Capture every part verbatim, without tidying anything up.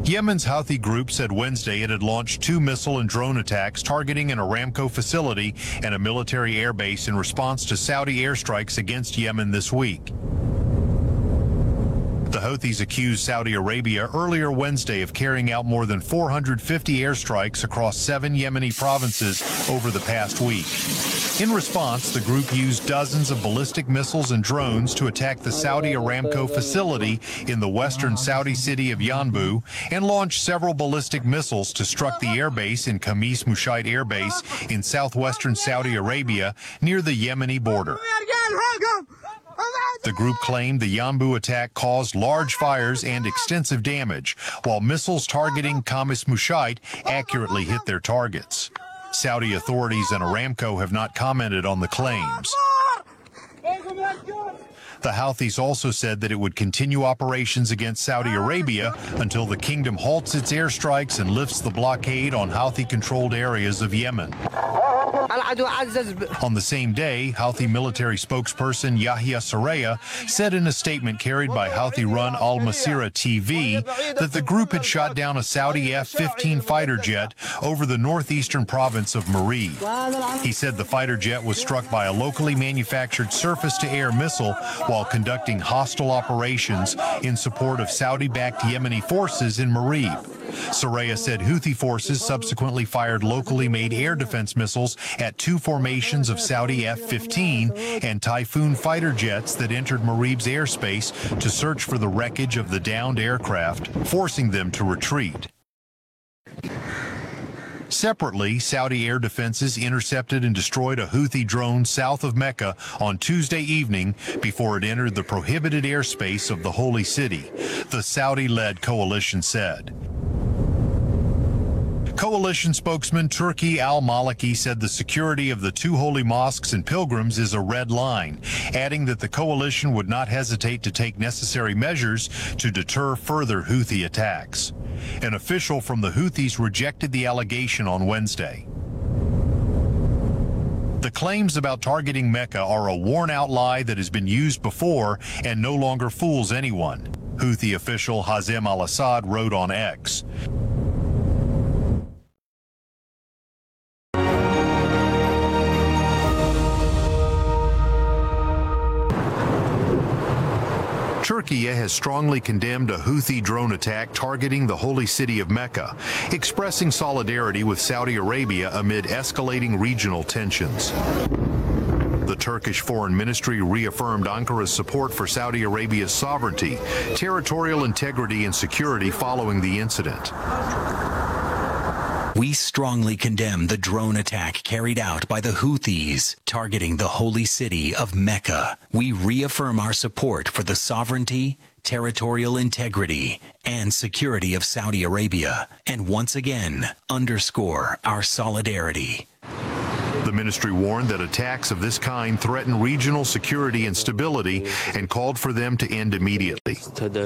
Yemen's Houthi group said Wednesday it had launched two missile and drone attacks targeting an Aramco facility and a military airbase in response to Saudi airstrikes against Yemen this week. The Houthis accused Saudi Arabia earlier Wednesday of carrying out more than four hundred fifty airstrikes across seven Yemeni provinces over the past week. In response, the group used dozens of ballistic missiles and drones to attack the Saudi Aramco facility in the western Saudi city of Yanbu and launched several ballistic missiles to struck the airbase in Khamis Mushait Air Base in southwestern Saudi Arabia near the Yemeni border. The group claimed the Yanbu attack caused large fires and extensive damage, while missiles targeting Khamis Mushait accurately hit their targets. Saudi authorities and Aramco have not commented on the claims. The Houthis also said that it would continue operations against Saudi Arabia until the kingdom halts its airstrikes and lifts the blockade on Houthi-controlled areas of Yemen. On the same day, Houthi military spokesperson Yahya Saraya said in a statement carried by Houthi-run Al Masirah T V that the group had shot down a Saudi F fifteen fighter jet over the northeastern province of Marib. He said the fighter jet was struck by a locally manufactured surface-to-air missile while conducting hostile operations in support of Saudi-backed Yemeni forces in Marib. Saraya said Houthi forces subsequently fired locally made air defense missiles at two formations of Saudi F fifteen and Typhoon fighter jets that entered Marib's airspace to search for the wreckage of the downed aircraft, forcing them to retreat. Separately, Saudi air defenses intercepted and destroyed a Houthi drone south of Mecca on Tuesday evening before it entered the prohibited airspace of the holy city, the Saudi-led coalition said. Coalition spokesman Turki al-Maliki said the security of the two holy mosques and pilgrims is a red line, adding that the coalition would not hesitate to take necessary measures to deter further Houthi attacks. An official from the Houthis rejected the allegation on Wednesday. The claims about targeting Mecca are a worn-out lie that has been used before and no longer fools anyone, Houthi official Hazem al-Assad wrote on X. Turkey has strongly condemned a Houthi drone attack targeting the holy city of Mecca, expressing solidarity with Saudi Arabia amid escalating regional tensions. The Turkish Foreign Ministry reaffirmed Ankara's support for Saudi Arabia's sovereignty, territorial integrity, and security following the incident. We strongly condemn the drone attack carried out by the Houthis targeting the holy city of Mecca. We reaffirm our support for the sovereignty, territorial integrity, and security of Saudi Arabia, and once again underscore our solidarity. The ministry warned that attacks of this kind threaten regional security and stability and called for them to end immediately.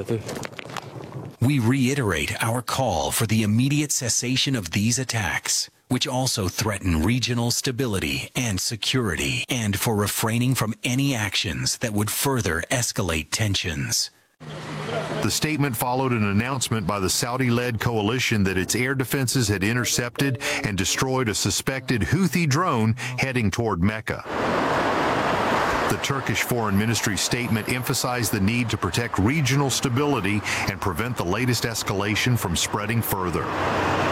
We reiterate our call for the immediate cessation of these attacks, which also threaten regional stability and security, and for refraining from any actions that would further escalate tensions. The statement followed an announcement by the Saudi-led coalition that its air defenses had intercepted and destroyed a suspected Houthi drone heading toward Mecca. The Turkish Foreign Ministry statement emphasized the need to protect regional stability and prevent the latest escalation from spreading further.